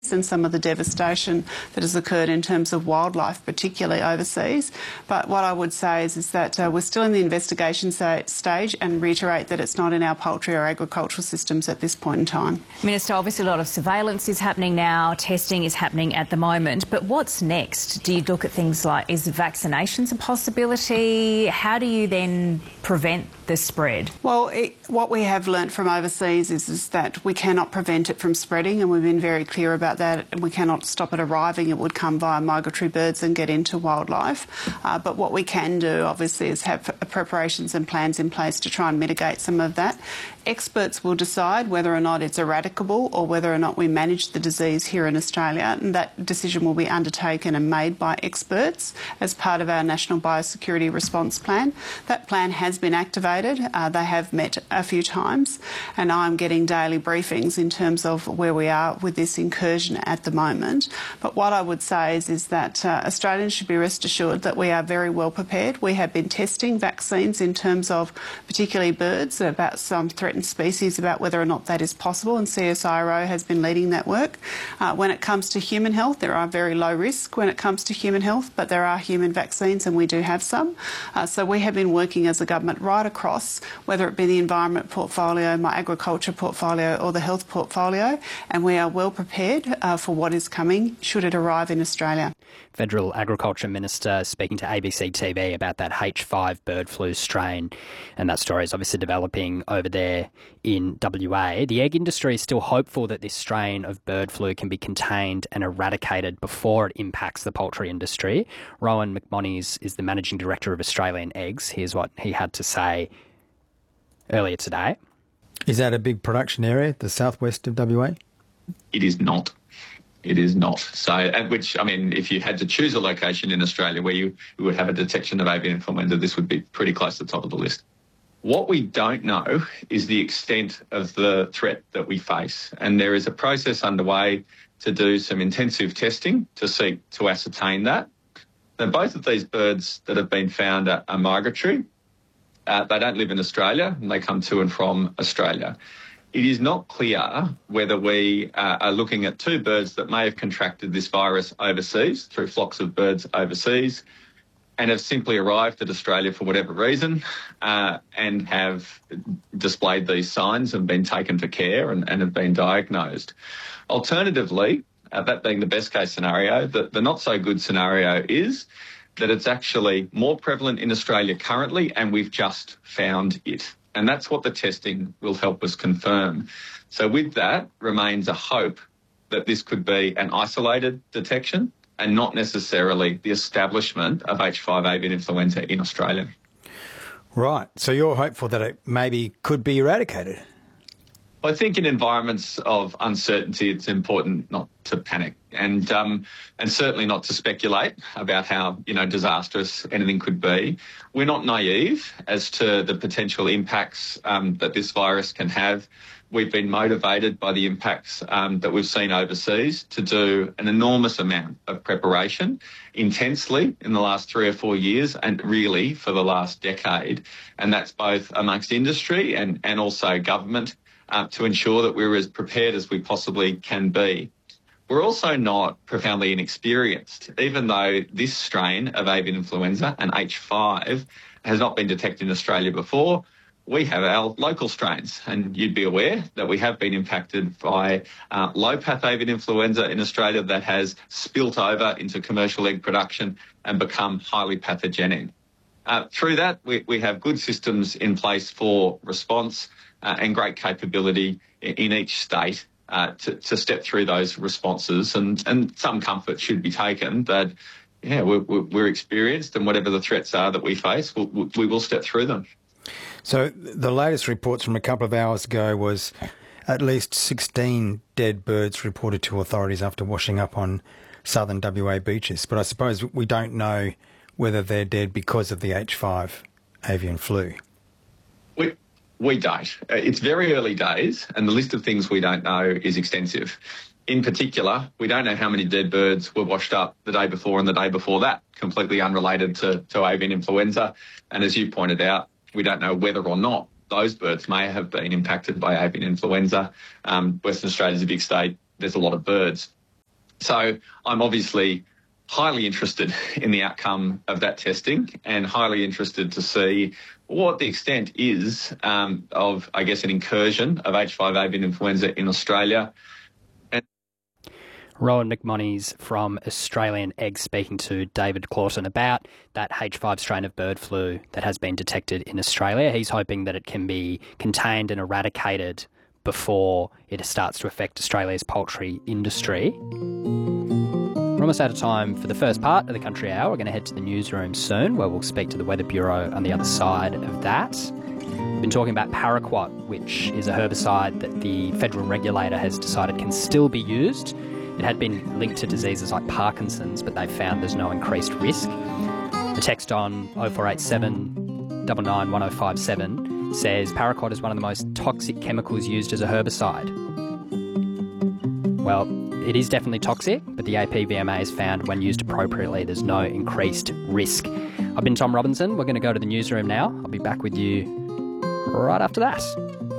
overseas and some of the devastation that has occurred in terms of wildlife, particularly overseas. But what I would say is that we're still in the investigation stage, and reiterate that it's not in our poultry or agricultural systems at this point in time. Minister, obviously a lot of surveillance is happening now, testing is happening at the moment, but what's next? Do you look at things like, is vaccinations a possibility? How do you then prevent the spread? Well, what we have learnt from overseas is that we cannot prevent it from spreading, and we've been very clear about that, and we cannot stop it arriving. It would come via migratory birds and get into wildlife. But what we can do, obviously, is have preparations and plans in place to try and mitigate some of that. Experts will decide whether or not it's eradicable or whether or not we manage the disease here in Australia, and that decision will be undertaken and made by experts as part of our National Biosecurity Response Plan. That plan has been activated. They have met a few times, and I'm getting daily briefings in terms of where we are with this incursion at the moment. But what I would say is that Australians should be rest assured that we are very well prepared. We have been testing vaccines in terms of particularly birds about some threatened species, about whether or not that is possible, and CSIRO has been leading that work. When it comes to human health, there are very low risk when it comes to human health, but there are human vaccines, and we do have some. So we have been working as a government right across, whether it be the environment portfolio, my agriculture portfolio or the health portfolio, and we are well prepared for what is coming should it arrive in Australia. Federal Agriculture Minister speaking to ABC TV about that H5 bird flu strain, and that story is obviously developing over there in WA. The egg industry is still hopeful that this strain of bird flu can be contained and eradicated before it impacts the poultry industry. Rowan McMonnies is the Managing Director of Australian Eggs. Here's what he had to say earlier today. Is that a big production area, the southwest of WA? It is not. It is not. So, if you had to choose a location in Australia where you would have a detection of avian influenza, this would be pretty close to the top of the list. What we don't know is the extent of the threat that we face. And there is a process underway to do some intensive testing to seek to ascertain that. Now, both of these birds that have been found are migratory. They don't live in Australia, and they come to and from Australia. It is not clear whether we are looking at two birds that may have contracted this virus overseas through flocks of birds overseas and have simply arrived at Australia for whatever reason and have displayed these signs and been taken for care and have been diagnosed. Alternatively, that being the best case scenario, the not so good scenario is that it's actually more prevalent in Australia currently and we've just found it. And that's what the testing will help us confirm. So with that remains a hope that this could be an isolated detection and not necessarily the establishment of H5 avian influenza in Australia. Right. So you're hopeful that it maybe could be eradicated? I think in environments of uncertainty, it's important not to panic and certainly not to speculate about how, disastrous anything could be. We're not naive as to the potential impacts that this virus can have. We've been motivated by the impacts that we've seen overseas to do an enormous amount of preparation intensely in the last 3 or 4 years and really for the last decade. And that's both amongst industry and also government to ensure that we're as prepared as we possibly can be. We're also not profoundly inexperienced, even though this strain of avian influenza, an H5, has not been detected in Australia before. We have our local strains, and you'd be aware that we have been impacted by low-path avian influenza in Australia that has spilt over into commercial egg production and become highly pathogenic. Through that, we have good systems in place for response and great capability in each state to step through those responses, and some comfort should be taken that, we're experienced, and whatever the threats are that we face, we will step through them. So the latest reports from a couple of hours ago was at least 16 dead birds reported to authorities after washing up on southern WA beaches. But I suppose we don't know whether they're dead because of the H5 avian flu. We don't. It's very early days, and the list of things we don't know is extensive. In particular, we don't know how many dead birds were washed up the day before and the day before that, completely unrelated to avian influenza. And as you pointed out, we don't know whether or not those birds may have been impacted by avian influenza. Western Australia's a big state. There's a lot of birds. So I'm obviously highly interested in the outcome of that testing and highly interested to see what the extent is of, I guess, an incursion of H5 avian influenza in Australia. Rowan McMonnies from Australian Egg speaking to David Clausen about that H5 strain of bird flu that has been detected in Australia. He's hoping that it can be contained and eradicated before it starts to affect Australia's poultry industry. We're almost out of time for the first part of the Country Hour. We're going to head to the newsroom soon, where we'll speak to the Weather Bureau on the other side of that. We've been talking about paraquat, which is a herbicide that the federal regulator has decided can still be used. It had been linked to diseases like Parkinson's, but they've found there's no increased risk. The text on 0487 99 1057 says paraquat is one of the most toxic chemicals used as a herbicide. Well, it is definitely toxic, but the APVMA has found when used appropriately, there's no increased risk. I've been Tom Robinson. We're going to go to the newsroom now. I'll be back with you right after that.